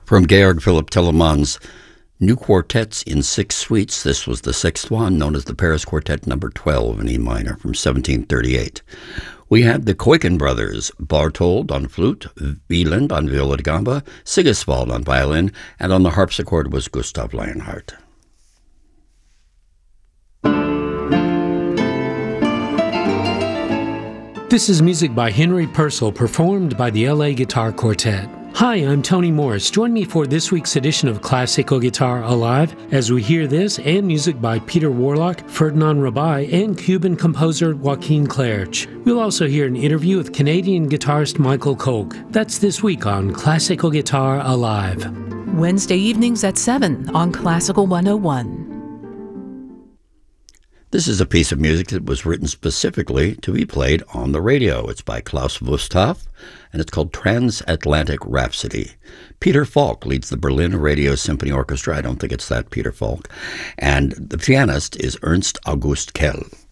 From Georg Philipp Telemann's New Quartets in Six Suites, this was the sixth one, known as the Paris Quartet number 12 in E minor from 1738. We had the Koiken brothers, Barthold on flute, Wieland on viola da gamba, Sigiswald on violin, and on the harpsichord was Gustav Leonhardt. This is music by Henry Purcell, performed by the LA Guitar Quartet. Hi, I'm Tony Morris. Join me for this week's edition of Classical Guitar Alive as we hear this and music by Peter Warlock, Ferdinand Rabai, and Cuban composer Joaquin Clerch. We'll also hear an interview with Canadian guitarist Michael Koch. That's this week on Classical Guitar Alive. Wednesday evenings at 7 on Classical 101. This is a piece of music that was written specifically to be played on the radio. It's by Klaus Wusthoff, and it's called Transatlantic Rhapsody. Peter Falk leads the Berlin Radio Symphony Orchestra. I don't think it's that Peter Falk. And the pianist is Ernst August Kell.